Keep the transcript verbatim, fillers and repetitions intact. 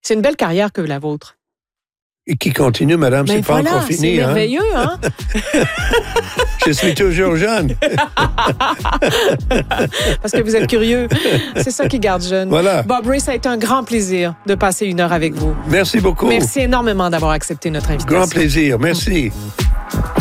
C'est une belle carrière que la vôtre. Et qui continue, madame, Ben c'est voilà, pas encore fini. c'est merveilleux, hein? Je suis toujours jeune. Parce que vous êtes curieux. C'est ça qui garde jeune. Voilà. Bob Ray, ça a été un grand plaisir de passer une heure avec vous. Merci beaucoup. Merci énormément d'avoir accepté notre invitation. Grand plaisir. Merci.